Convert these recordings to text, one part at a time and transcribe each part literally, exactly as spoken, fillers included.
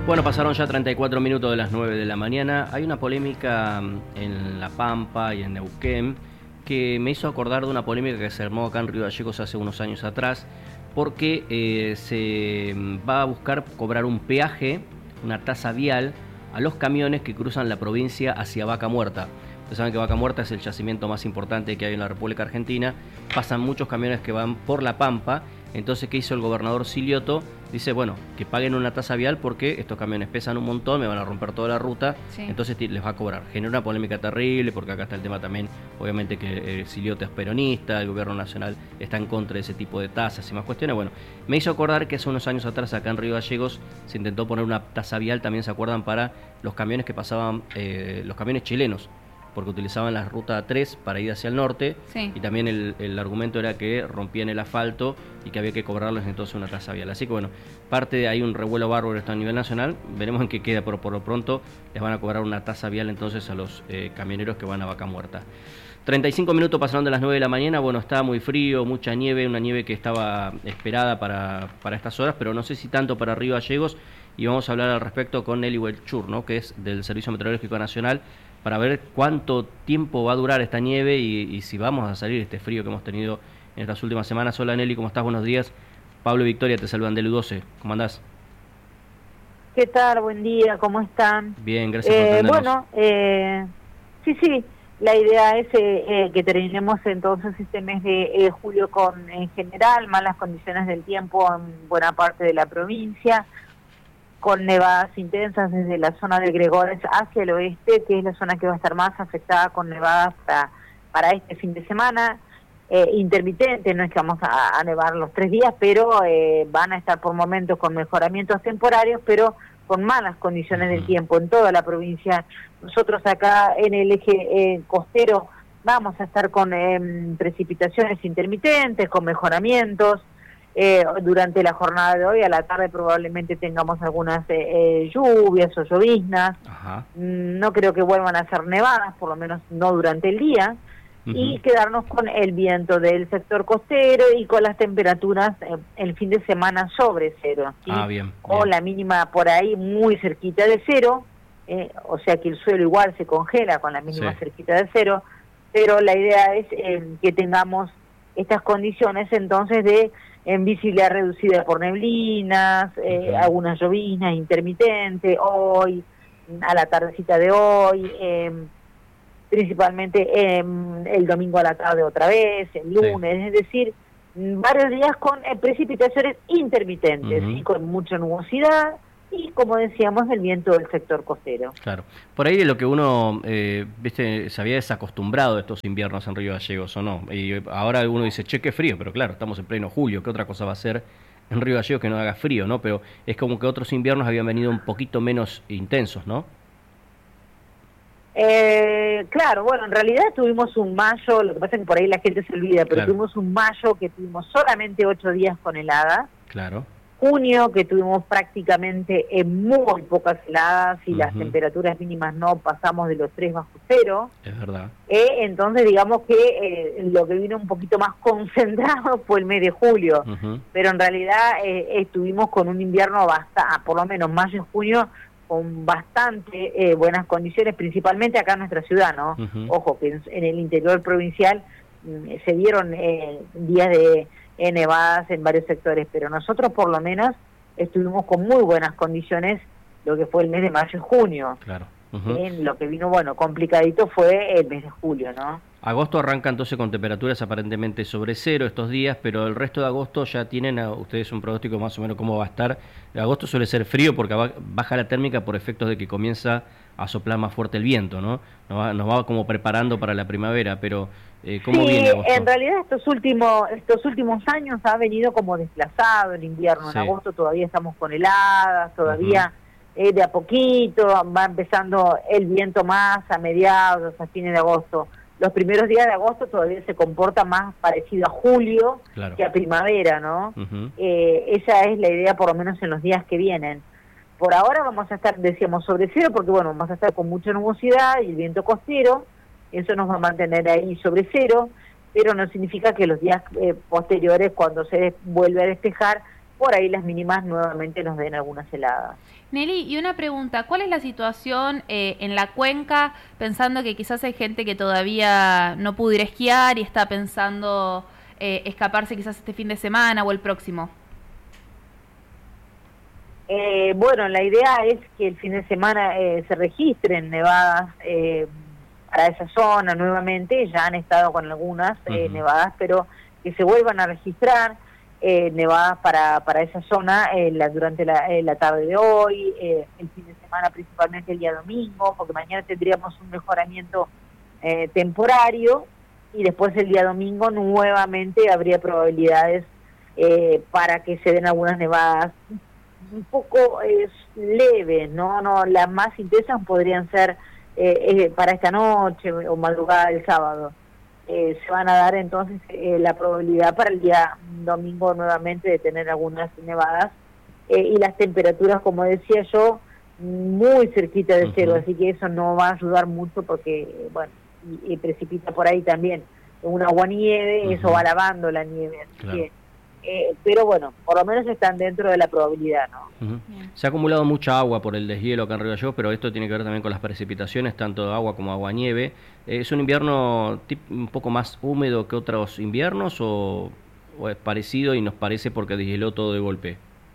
Bueno, pasaron ya treinta y cuatro minutos de las nueve de la mañana. Hay una polémica en La Pampa y en Neuquén que me hizo acordar de una polémica que se armó acá en Río Gallegos hace unos años atrás, porque eh, se va a buscar cobrar un peaje, una tasa vial, a los camiones que cruzan la provincia hacia Vaca Muerta. Ustedes saben que Vaca Muerta es el yacimiento más importante que hay en la República Argentina. Pasan muchos camiones que van por La Pampa. Entonces, ¿qué hizo el gobernador Silioto? Dice, bueno, que paguen una tasa vial porque estos camiones pesan un montón, me van a romper toda la ruta, sí. Entonces les va a cobrar. Genera una polémica terrible, porque acá está el tema también, obviamente que eh, Silioto es peronista, el gobierno nacional está en contra de ese tipo de tasas y más cuestiones. Bueno, me hizo acordar que hace unos años atrás acá en Río Gallegos se intentó poner una tasa vial, también se acuerdan, para los camiones que pasaban, eh, los camiones chilenos, porque utilizaban la ruta tres para ir hacia el norte, sí. Y también el, el argumento era que rompían el asfalto y que había que cobrarles entonces una tasa vial. Así que bueno, parte de ahí un revuelo bárbaro esto a nivel nacional, veremos en qué queda, pero por lo pronto les van a cobrar una tasa vial entonces a los eh, camioneros que van a Vaca Muerta. treinta y cinco minutos pasaron de las nueve de la mañana, bueno, estaba muy frío, mucha nieve, una nieve que estaba esperada para, para estas horas, pero no sé si tanto para Río Gallegos, y vamos a hablar al respecto con Nelly Welchur, ¿no?, que es del Servicio Meteorológico Nacional, para ver cuánto tiempo va a durar esta nieve y, y si vamos a salir de este frío que hemos tenido en estas últimas semanas. Hola Nelly, ¿cómo estás? Buenos días. Pablo y Victoria te saludan del U doce. ¿Cómo andás? ¿Qué tal? Buen día, ¿cómo están? Bien, gracias por eh, atendernos. Bueno, eh, sí, sí, la idea es eh, eh, que terminemos entonces este mes de eh, julio con, en general, malas condiciones del tiempo en buena parte de la provincia, con nevadas intensas desde la zona de Gregores hacia el oeste, que es la zona que va a estar más afectada con nevadas para, para este fin de semana, eh, intermitente, no es que vamos a, a nevar los tres días, pero eh, van a estar por momentos con mejoramientos temporarios, pero con malas condiciones del tiempo en toda la provincia. Nosotros acá en el eje eh, costero vamos a estar con eh, precipitaciones intermitentes, con mejoramientos. Eh, durante la jornada de hoy, a la tarde probablemente tengamos algunas eh, eh, lluvias o lloviznas. Ajá. No creo que vuelvan a ser nevadas, por lo menos no durante el día, uh-huh. Y quedarnos con el viento del sector costero y con las temperaturas eh, el fin de semana sobre cero, ¿sí? Ah, bien, o bien. La mínima por ahí muy cerquita de cero, eh, o sea que el suelo igual se congela con la mínima, sí, cerquita de cero, pero la idea es eh, que tengamos estas condiciones entonces de en visibilidad reducida por neblinas, eh, uh-huh. algunas lloviznas intermitentes, hoy, a la tardecita de hoy, eh, principalmente eh, el domingo a la tarde otra vez, el lunes, sí. Es decir, varios días con eh, precipitaciones intermitentes, uh-huh. y con mucha nubosidad, y como decíamos, el viento del sector costero. Claro. Por ahí de lo que uno, eh, viste, se había desacostumbrado de estos inviernos en Río Gallegos, ¿o no? Y ahora uno dice, che, qué frío, pero claro, estamos en pleno julio, ¿qué otra cosa va a ser en Río Gallegos que no haga frío, no? Pero es como que otros inviernos habían venido un poquito menos intensos, ¿no? Eh, claro, bueno, en realidad tuvimos un mayo, lo que pasa es que por ahí la gente se olvida, pero claro. Tuvimos un mayo que tuvimos solamente ocho días con heladas. Claro. Junio, que tuvimos prácticamente en muy pocas heladas y uh-huh. las temperaturas mínimas no pasamos de los tres bajo cero. Es verdad. Eh, entonces, digamos que eh, lo que vino un poquito más concentrado fue el mes de julio. Uh-huh. Pero en realidad eh, estuvimos con un invierno bastante, por lo menos mayo y junio, con bastante eh, buenas condiciones, principalmente acá en nuestra ciudad, ¿no? Uh-huh. Ojo, que en, en el interior provincial mm, se dieron eh, días de... Eh, nevadas en varios sectores, pero nosotros por lo menos estuvimos con muy buenas condiciones lo que fue el mes de mayo y junio. Claro. Uh-huh. En lo que vino, bueno, complicadito fue el mes de julio, ¿no? Agosto arranca entonces con temperaturas aparentemente sobre cero estos días, pero el resto de agosto ya tienen a ustedes un pronóstico más o menos cómo va a estar. Agosto suele ser frío porque baja la térmica por efectos de que comienza a soplar más fuerte el viento, ¿no? Nos va, nos va como preparando para la primavera, pero eh, ¿cómo sí, viene agosto? En realidad estos últimos estos últimos años ha venido como desplazado el invierno. Sí. En agosto todavía estamos con heladas, todavía uh-huh. eh, de a poquito va empezando el viento más a mediados, a fines de agosto. Los primeros días de agosto todavía se comporta más parecido a julio, claro, que a primavera, ¿no? Uh-huh. Eh, esa es la idea por lo menos en los días que vienen. Por ahora vamos a estar, decíamos, sobre cero, porque bueno, vamos a estar con mucha nubosidad y el viento costero, eso nos va a mantener ahí sobre cero, pero no significa que los días eh, posteriores, cuando se vuelve a despejar, por ahí las mínimas nuevamente nos den algunas heladas. Nelly, y una pregunta, ¿cuál es la situación eh, en la cuenca, pensando que quizás hay gente que todavía no pudo ir a esquiar y está pensando eh, escaparse quizás este fin de semana o el próximo? Eh, bueno, la idea es que el fin de semana eh, se registren nevadas eh, para esa zona nuevamente. Ya han estado con algunas eh, uh-huh. nevadas, pero que se vuelvan a registrar eh, nevadas para, para esa zona eh, la, durante la, eh, la tarde de hoy, eh, el fin de semana principalmente el día domingo, porque mañana tendríamos un mejoramiento eh, temporario y después el día domingo nuevamente habría probabilidades eh, para que se den algunas nevadas un poco eh, leves, ¿no? No, las más intensas podrían ser eh, eh, para esta noche o madrugada del sábado. Eh, se van a dar entonces eh, la probabilidad para el día domingo nuevamente de tener algunas nevadas eh, y las temperaturas, como decía yo, muy cerquita de cero, uh-huh. así que eso no va a ayudar mucho porque, bueno, y, y precipita por ahí también un aguanieve, uh-huh. eso va lavando la nieve, así claro. que Eh, pero bueno, por lo menos están dentro de la probabilidad, ¿no? Uh-huh. Se ha acumulado mucha agua por el deshielo acá en Río Gallegos, pero esto tiene que ver también con las precipitaciones, tanto agua como agua-nieve. Eh, ¿Es un invierno tip, un poco más húmedo que otros inviernos o, o es parecido y nos parece porque deshieló todo de golpe?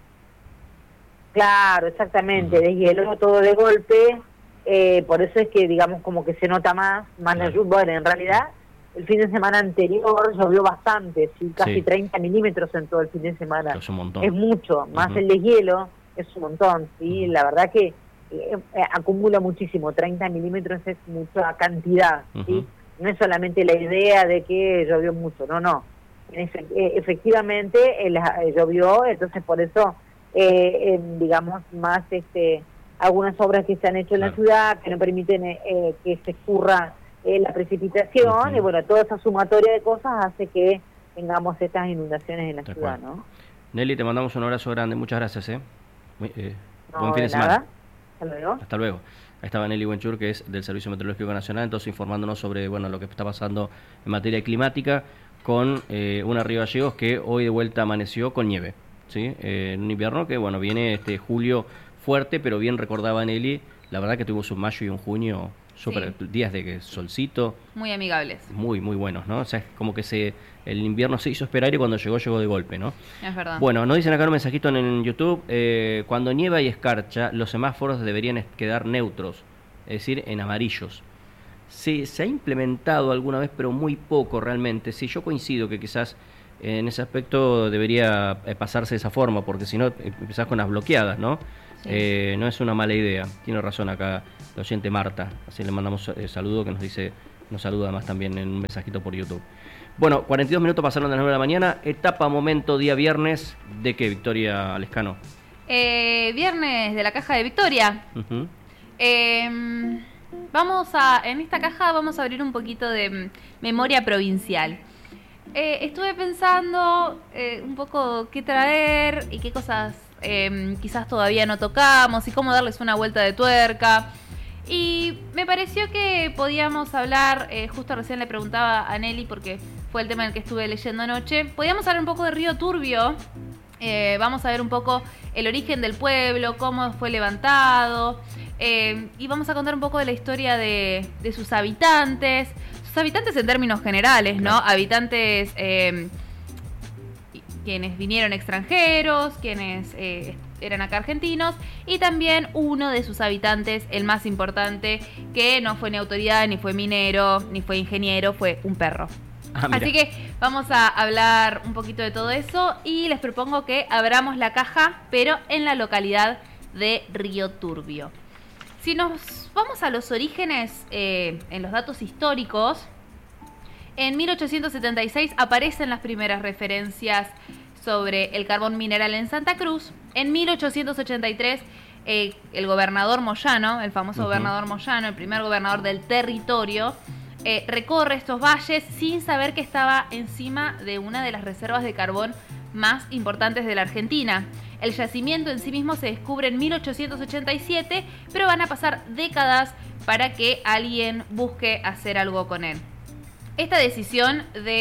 Claro, exactamente, uh-huh. deshieló todo de golpe, eh, por eso es que digamos como que se nota más, más claro. la lluvia. Bueno, en realidad el fin de semana anterior llovió bastante, ¿sí? Casi sí. treinta milímetros en todo el fin de semana. Es un montón. Es mucho, más uh-huh. el deshielo es un montón, ¿sí? Uh-huh. La verdad que eh, acumula muchísimo, treinta milímetros es mucha cantidad, ¿sí? Uh-huh. No es solamente la idea de que llovió mucho, no, no. Efe- efectivamente eh, eh, llovió, entonces por eso, eh, eh, digamos, más este algunas obras que se han hecho en claro. la ciudad que no permiten eh, que se escurra Eh, la precipitación uh-huh. y bueno, toda esa sumatoria de cosas hace que tengamos estas inundaciones en la de ciudad, acuerdo. ¿no? Nelly, te mandamos un abrazo grande, muchas gracias, ¿eh? Muy, eh no, buen fin de, de semana. Hasta luego. Hasta luego. Ahí estaba Nelly Wenchur, que es del Servicio Meteorológico Nacional, entonces informándonos sobre bueno lo que está pasando en materia climática con eh, una Río Gallegos que hoy de vuelta amaneció con nieve, ¿sí? Eh, en un invierno que bueno viene este julio fuerte, pero bien recordaba Nelly, la verdad que tuvimos un mayo y un junio super sí. días de solcito. Muy amigables. Muy, muy buenos, ¿no? O sea, es como que se el invierno se hizo esperar y cuando llegó, llegó de golpe, ¿no? Es verdad. Bueno, nos dicen acá un mensajito en, en YouTube, eh, cuando nieva y escarcha, los semáforos deberían quedar neutros, es decir, en amarillos. Sí, se ha implementado alguna vez, pero muy poco realmente. Sí, yo coincido que quizás en ese aspecto debería pasarse de esa forma, porque si no, empezás con las bloqueadas, ¿no? Sí. Eh, no es una mala idea. Tiene razón acá la oyente Marta. Así le mandamos eh, saludo, que nos dice, nos saluda además también en un mensajito por YouTube. Bueno, cuarenta y dos minutos pasaron de las nueve de la mañana. Etapa, momento, día viernes. ¿De qué, Victoria Lescano? Eh, viernes de la caja de Victoria. Uh-huh. Eh, vamos a, en esta caja vamos a abrir un poquito de memoria provincial. Eh, estuve pensando eh, un poco qué traer y qué cosas eh, quizás todavía no tocamos y cómo darles una vuelta de tuerca. Y me pareció que podíamos hablar, eh, justo recién le preguntaba a Nelly porque fue el tema en el que estuve leyendo anoche, podíamos hablar un poco de Río Turbio, eh, vamos a ver un poco el origen del pueblo, cómo fue levantado, eh, y vamos a contar un poco de la historia de, de sus habitantes, sus habitantes en términos generales, ¿no? Habitantes eh, quienes vinieron extranjeros, quienes eh, eran acá argentinos, y también uno de sus habitantes, el más importante, que no fue ni autoridad, ni fue minero, ni fue ingeniero, fue un perro. Ah, así que vamos a hablar un poquito de todo eso y les propongo que abramos la caja, pero en la localidad de Río Turbio. Si nos vamos a los orígenes, eh, en los datos históricos, en mil ochocientos setenta y seis aparecen las primeras referencias sobre el carbón mineral en Santa Cruz. En mil ochocientos ochenta y tres, eh, el gobernador Moyano, el famoso uh-huh. gobernador Moyano, el primer gobernador del territorio, eh, recorre estos valles sin saber que estaba encima de una de las reservas de carbón más importantes de la Argentina. El yacimiento en sí mismo se descubre en mil ochocientos ochenta y siete, pero van a pasar décadas para que alguien busque hacer algo con él. Esta decisión de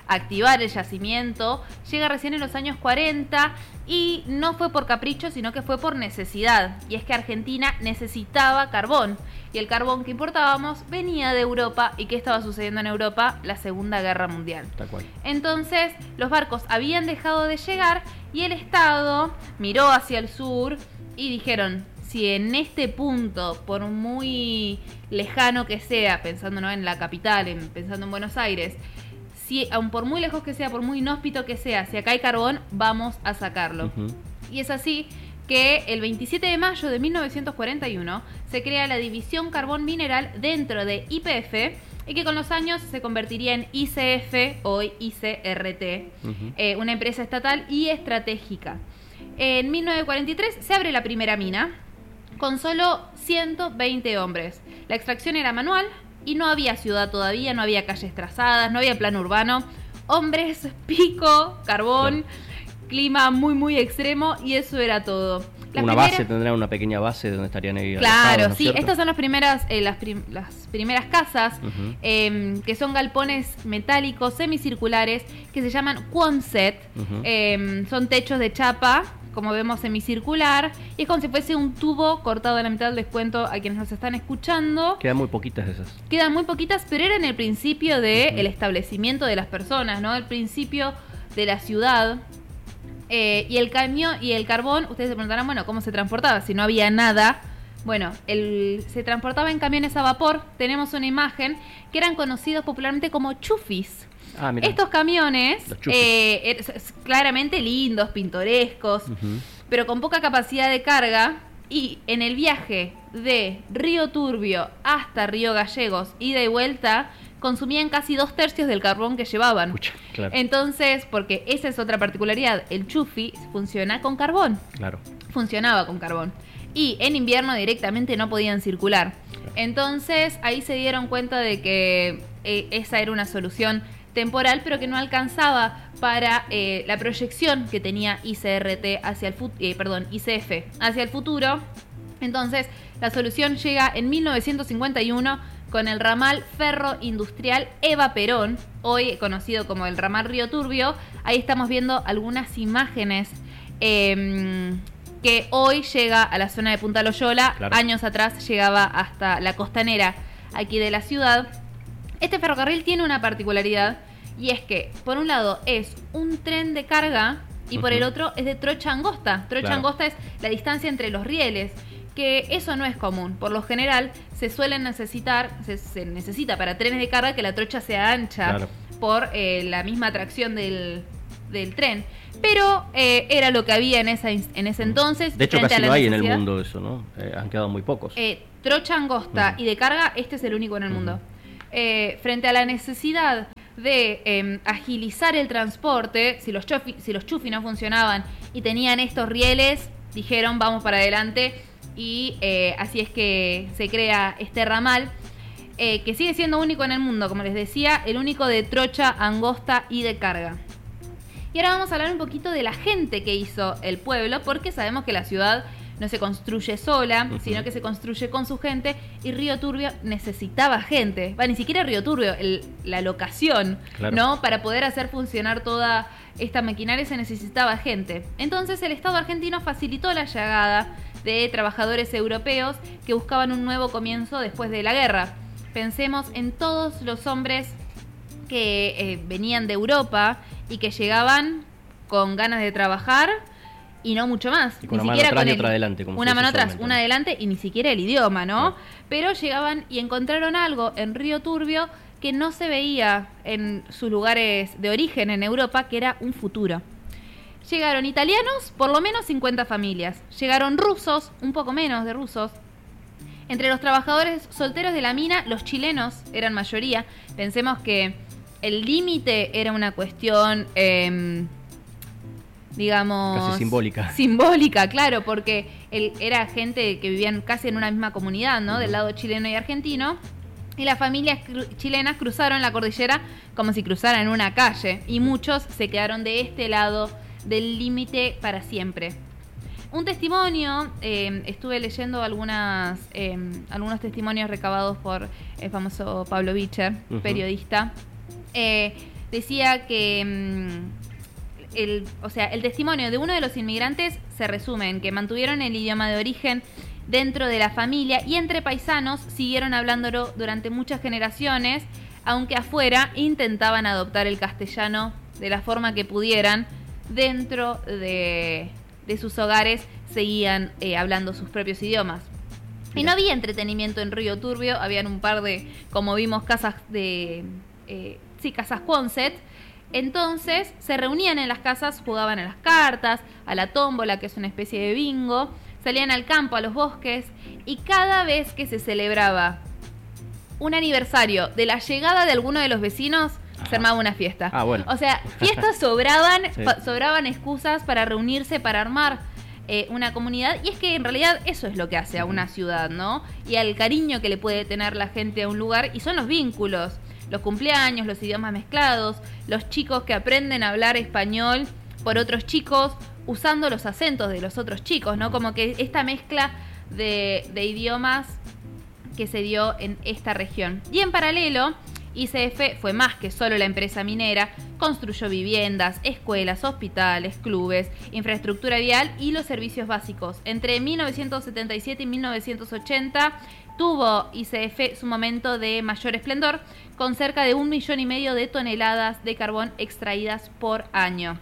activar el yacimiento llega recién en los años cuarenta y no fue por capricho, sino que fue por necesidad. Y es que Argentina necesitaba carbón y el carbón que importábamos venía de Europa. ¿Y qué estaba sucediendo en Europa? La Segunda Guerra Mundial. Tal cual. Entonces los barcos habían dejado de llegar y el Estado miró hacia el sur y dijeron: si en este punto, por muy lejano que sea, pensando, ¿no?, en la capital, en, pensando en Buenos Aires, si aun por muy lejos que sea, por muy inhóspito que sea, si acá hay carbón, vamos a sacarlo. Uh-huh. Y es así que el veintisiete de mayo de mil novecientos cuarenta y uno se crea la División Carbón Mineral dentro de Y P F, y que con los años se convertiría en Y C F, hoy I C R T, uh-huh. eh, una empresa estatal y estratégica. En mil novecientos cuarenta y tres se abre la primera mina, con solo ciento veinte hombres. La extracción era manual y no había ciudad todavía, no había calles trazadas, no había plan urbano. Hombres, pico, carbón, claro. Clima muy muy extremo y eso era todo. La una primera... base, tendrá una pequeña base donde estarían ahí. Claro, ¿no sí, cierto? Estas son las primeras, eh, las, prim las primeras casas, uh-huh. eh, que son galpones metálicos semicirculares que se llaman Quonset. Uh-huh. eh, son techos de chapa, como vemos, semicircular, y es como si fuese un tubo cortado en la mitad. Les cuento a quienes nos están escuchando. Quedan muy poquitas de esas. Quedan muy poquitas, pero era en el principio del uh-huh. establecimiento de las personas, ¿no? El principio de la ciudad. Eh, y el camión y el carbón, ustedes se preguntarán, bueno, ¿cómo se transportaba? Si no había nada. Bueno, el, se transportaba en camiones a vapor. Tenemos una imagen que eran conocidos popularmente como chufis. Ah, estos camiones, eh, es, claramente lindos, pintorescos, uh-huh. pero con poca capacidad de carga, y en el viaje de Río Turbio hasta Río Gallegos, ida y vuelta, consumían casi dos tercios del carbón que llevaban. Pucha, claro. Entonces, porque esa es otra particularidad, el chufi funciona con carbón. Claro. Funcionaba con carbón. Y en invierno directamente no podían circular. Claro. Entonces, ahí se dieron cuenta de que eh, esa era una solución temporal, pero que no alcanzaba para eh, la proyección que tenía I C R T hacia el fut- eh, perdón, I C F hacia el futuro. Entonces, la solución llega en mil novecientos cincuenta y uno con el ramal ferroindustrial Eva Perón, hoy conocido como el ramal Río Turbio. Ahí estamos viendo algunas imágenes eh, que hoy llega a la zona de Punta Loyola. Claro. Años atrás llegaba hasta la costanera aquí de la ciudad. Este ferrocarril tiene una particularidad, y es que, por un lado, es un tren de carga y uh-huh. por el otro es de trocha angosta. Trocha claro. angosta es la distancia entre los rieles, que eso no es común. Por lo general, se suelen necesitar, se, se necesita para trenes de carga que la trocha sea ancha claro. por eh, la misma tracción del, del tren. Pero eh, era lo que había en, esa, en ese entonces. De hecho, casi no hay en el mundo eso, ¿no? Eh, han quedado muy pocos. Eh, trocha angosta uh-huh. y de carga, este es el único en el uh-huh. mundo. Eh, frente a la necesidad de eh, agilizar el transporte, si los, chofi, si los chufi no funcionaban y tenían estos rieles, dijeron vamos para adelante, y eh, así es que se crea este ramal, eh, que sigue siendo único en el mundo, como les decía, el único de trocha, angosta y de carga. Y ahora vamos a hablar un poquito de la gente que hizo el pueblo, porque sabemos que la ciudad no se construye sola, uh-huh. sino que se construye con su gente, y Río Turbio necesitaba gente. Va, ni siquiera Río Turbio, el, la locación, claro. ¿no? Para poder hacer funcionar toda esta maquinaria se necesitaba gente. Entonces el Estado argentino facilitó la llegada de trabajadores europeos que buscaban un nuevo comienzo después de la guerra. Pensemos en todos los hombres que eh, venían de Europa y que llegaban con ganas de trabajar y no mucho más. Y con ni una siquiera mano atrás con y el, otra adelante. Como una mano atrás, una adelante, y ni siquiera el idioma, ¿no? Claro. Pero llegaban y encontraron algo en Río Turbio que no se veía en sus lugares de origen en Europa, que era un futuro. Llegaron italianos, por lo menos cincuenta familias. Llegaron rusos, un poco menos de rusos. Entre los trabajadores solteros de la mina, los chilenos eran mayoría. Pensemos que el límite era una cuestión, eh, digamos... casi simbólica. Simbólica, claro, porque él, era gente que vivían casi en una misma comunidad, ¿no? Uh-huh. Del lado chileno y argentino. Y las familias cru- chilenas cruzaron la cordillera como si cruzaran una calle. Y muchos se quedaron de este lado del límite para siempre. Un testimonio, eh, estuve leyendo algunas eh, algunos testimonios recabados por el famoso Pablo Bicher, uh-huh. periodista, eh, decía que mmm, el, o sea, el testimonio de uno de los inmigrantes se resume en que mantuvieron el idioma de origen dentro de la familia y entre paisanos siguieron hablándolo durante muchas generaciones, aunque afuera intentaban adoptar el castellano de la forma que pudieran. Dentro de, de sus hogares seguían eh, hablando sus propios idiomas. Y no había entretenimiento en Río Turbio, habían un par de, como vimos, casas de, eh, sí, casas Quonset. Entonces se reunían en las casas, jugaban a las cartas, a la tómbola, que es una especie de bingo, salían al campo, a los bosques, y cada vez que se celebraba un aniversario de la llegada de alguno de los vecinos, se armaba una fiesta. Ah, bueno. O sea, fiestas sobraban, Sí. sobraban excusas para reunirse, para armar eh, una comunidad. Y es que en realidad eso es lo que hace a una ciudad, ¿no? Y al cariño que le puede tener la gente a un lugar. Y son los vínculos, los cumpleaños, los idiomas mezclados, los chicos que aprenden a hablar español por otros chicos, usando los acentos de los otros chicos, ¿no? Como que esta mezcla de, de idiomas que se dio en esta región. Y en paralelo, I C F fue más que solo la empresa minera, construyó viviendas, escuelas, hospitales, clubes, infraestructura vial y los servicios básicos. Entre mil novecientos setenta y siete y mil novecientos ochenta tuvo I C F su momento de mayor esplendor, con cerca de un millón y medio de toneladas de carbón extraídas por año.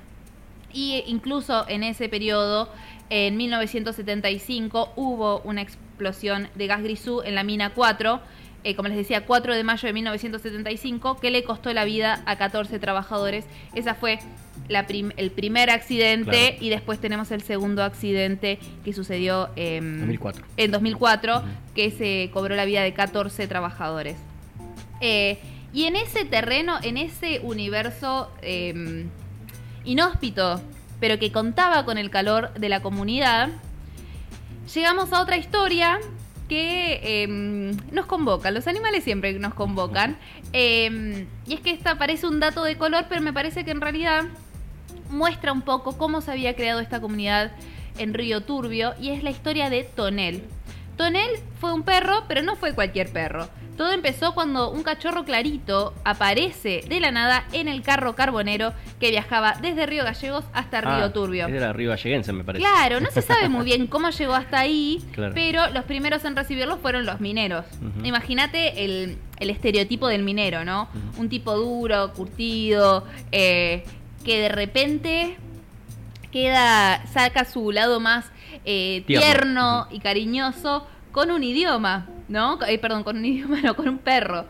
Y incluso en ese periodo, en mil novecientos setenta y cinco, hubo una explosión de gas grisú en la mina cuatro, eh, como les decía, cuatro de mayo de mil novecientos setenta y cinco, que le costó la vida a catorce trabajadores. Esa fue la prim- el primer accidente, claro. Y después tenemos el segundo accidente que sucedió eh, dos mil cuatro. En dos mil cuatro, Uh-huh. que se cobró la vida de catorce trabajadores. Eh, y en ese terreno, en ese universo eh, inhóspito, pero que contaba con el calor de la comunidad, llegamos a otra historia que eh, nos convoca. Los animales siempre nos convocan. Eh, y es que esta parece un dato de color, pero me parece que en realidad muestra un poco cómo se había creado esta comunidad en Río Turbio, y es la historia de Tonel. Tonel fue un perro, pero no fue cualquier perro. Todo empezó cuando un cachorro clarito aparece de la nada en el carro carbonero que viajaba desde Río Gallegos hasta Río Ah, Turbio. Era Río Galleguense, me parece. Claro, no se sabe muy bien cómo llegó hasta ahí, Claro. pero los primeros en recibirlo fueron los mineros. Uh-huh. Imagínate el, el estereotipo del minero, ¿no? Uh-huh. Un tipo duro, curtido, eh, que de repente queda, saca su lado más eh, Tierno. tierno Uh-huh. y cariñoso con un idioma, ¿no? Eh, perdón, con un idioma, no, con un perro.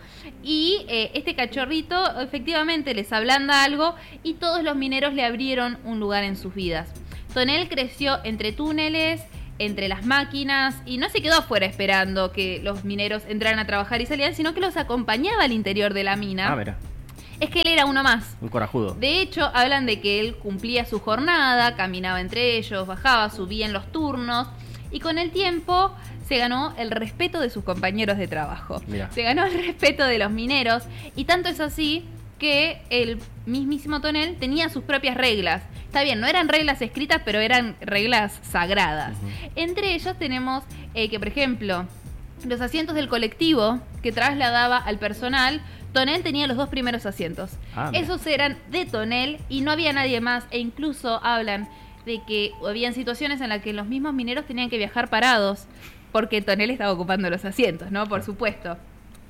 Y eh, este cachorrito efectivamente les ablanda algo y todos los mineros le abrieron un lugar en sus vidas. Tonel creció entre túneles, entre las máquinas, y no se quedó afuera esperando que los mineros entraran a trabajar y salían, sino que los acompañaba al interior de la mina. Ah, mira, Es que él era uno más. un corajudo. De hecho, hablan de que él cumplía su jornada, caminaba entre ellos, bajaba, subía en los turnos, y con el tiempo se ganó el respeto de sus compañeros de trabajo. Mirá. Se ganó el respeto de los mineros, y tanto es así que el mismísimo Tonel tenía sus propias reglas. Está bien, no eran reglas escritas, pero eran reglas sagradas. Uh-huh. Entre ellos tenemos eh, que, por ejemplo, los asientos del colectivo que trasladaba al personal, Tonel tenía los dos primeros asientos. Ah, mira. Esos eran de Tonel y no había nadie más, e incluso hablan de que habían situaciones en las que los mismos mineros tenían que viajar parados porque Tonel estaba ocupando los asientos, ¿no? Por supuesto.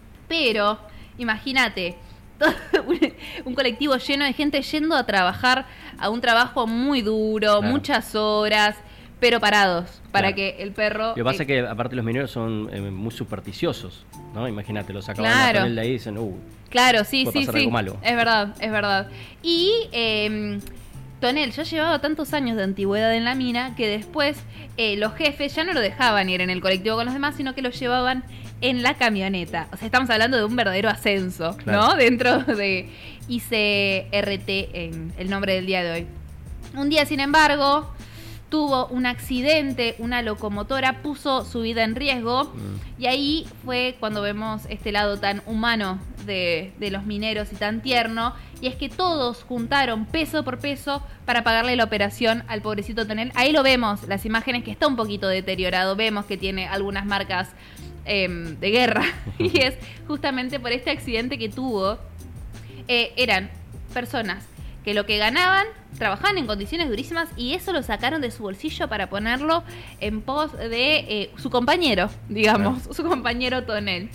Pero, imagínate, todo un, un colectivo lleno de gente yendo a trabajar a un trabajo muy duro, Claro. muchas horas, pero parados, para Claro. que el perro... Lo que pasa eh, es que aparte los mineros son eh, muy supersticiosos, ¿no? Imagínate, los sacaban Claro. a Tonel de ahí y dicen, uh, Claro, sí, puede sí, pasar sí. algo malo. Es verdad, es verdad. Y eh, Tonel ya llevaba tantos años de antigüedad en la mina que después eh, los jefes ya no lo dejaban ir en el colectivo con los demás, sino que lo llevaban en la camioneta. O sea, estamos hablando de un verdadero ascenso, Claro. ¿no? Dentro de I C R T, en el nombre del día de hoy. Un día, sin embargo, tuvo un accidente, una locomotora puso su vida en riesgo, mm, y ahí fue cuando vemos este lado tan humano de, de los mineros y tan tierno, y es que todos juntaron peso por peso para pagarle la operación al pobrecito Tonel. Ahí lo vemos, las imágenes, que está un poquito deteriorado, vemos que tiene algunas marcas eh, de guerra, y es justamente por este accidente que tuvo. Eh, eran personas que lo que ganaban, trabajaban en condiciones durísimas y eso lo sacaron de su bolsillo para ponerlo en pos de eh, su compañero, digamos, claro. su compañero Tonel.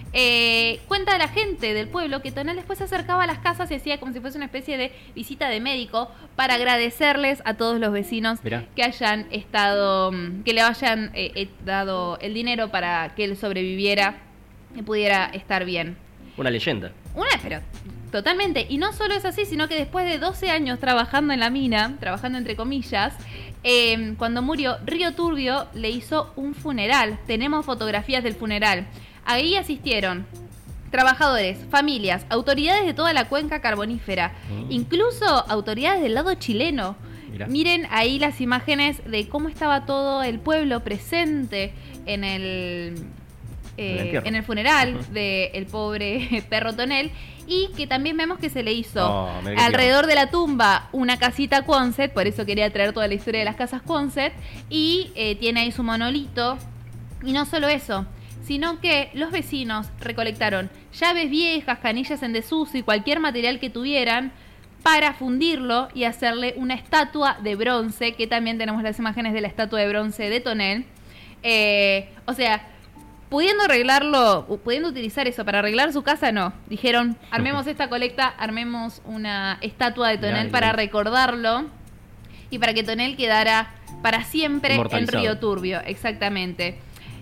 Eh, cuenta la gente del pueblo que Tonel después se acercaba a las casas y hacía como si fuese una especie de visita de médico para agradecerles a todos los vecinos Mirá. que hayan estado, que le hayan eh, dado el dinero para que él sobreviviera y pudiera estar bien. Una leyenda. Una, pero totalmente. Y no solo es así, sino que después de doce años trabajando en la mina, trabajando entre comillas, eh, cuando murió, Río Turbio le hizo un funeral. Tenemos fotografías del funeral. Ahí asistieron trabajadores, familias, autoridades de toda la cuenca carbonífera, mm. incluso autoridades del lado chileno. Mirá. Miren ahí las imágenes de cómo estaba todo el pueblo presente en el, eh, el en el funeral uh-huh. del pobre perro Tonel, y que también vemos que se le hizo oh, alrededor de la tumba una casita Quonset, por eso quería traer toda la historia de las casas Quonset, y eh, tiene ahí su monolito. Y no solo eso, sino que los vecinos recolectaron llaves viejas, canillas en desuso y cualquier material que tuvieran para fundirlo y hacerle una estatua de bronce, que también tenemos las imágenes de la estatua de bronce de Tonel. Eh, o sea, pudiendo arreglarlo, pudiendo utilizar eso para arreglar su casa, no. Dijeron, armemos esta colecta, armemos una estatua de Tonel ya, para ya. recordarlo y para que Tonel quedara para siempre en Río Turbio, exactamente.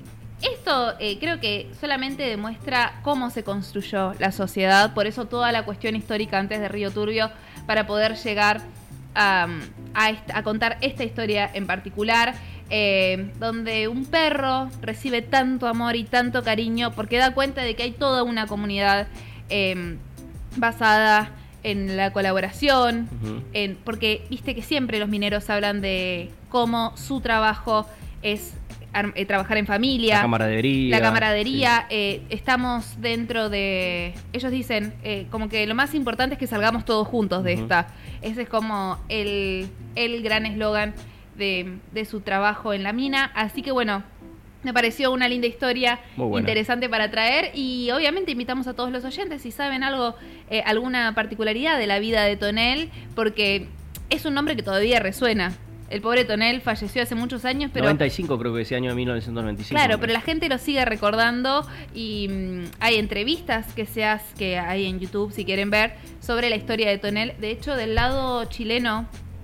Esto eh, creo que solamente demuestra cómo se construyó la sociedad, por eso toda la cuestión histórica antes de Río Turbio, para poder llegar a, a, esta, a contar esta historia en particular, eh, donde un perro recibe tanto amor y tanto cariño, porque da cuenta de que hay toda una comunidad eh, basada en la colaboración, uh-huh. en, porque viste que siempre los mineros hablan de cómo su trabajo es Eh, trabajar en familia, la camaradería, la camaradería sí. eh, estamos dentro de, ellos dicen eh, como que lo más importante es que salgamos todos juntos de uh-huh. esta, ese es como el, el gran eslogan de, de su trabajo en la mina, así que bueno, me pareció una linda historia interesante para traer y obviamente invitamos a todos los oyentes si saben algo, eh, alguna particularidad de la vida de Tonel, porque es un nombre que todavía resuena. El pobre Tonel falleció hace muchos años, pero... noventa y cinco creo que ese año de mil novecientos noventa y cinco. Claro, pero la gente lo sigue recordando y mmm, hay entrevistas que, se hace, que hay en YouTube, si quieren ver, sobre la historia de Tonel. De hecho, del lado chileno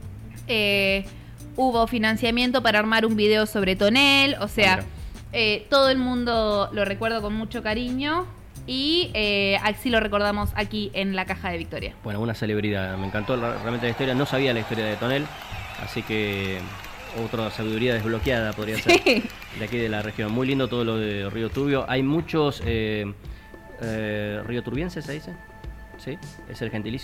eh, hubo financiamiento para armar un video sobre Tonel. O sea, eh, todo el mundo lo recuerda con mucho cariño y eh, así lo recordamos aquí en la Caja de Victoria. Bueno, una celebridad. Me encantó realmente la historia. No sabía la historia de Tonel. Así que otra sabiduría desbloqueada podría ser sí. de aquí de la región. Muy lindo todo lo de Río Turbio. Hay muchos eh, eh, río turbienses, ¿se dice? ¿Sí? Es el gentilicio.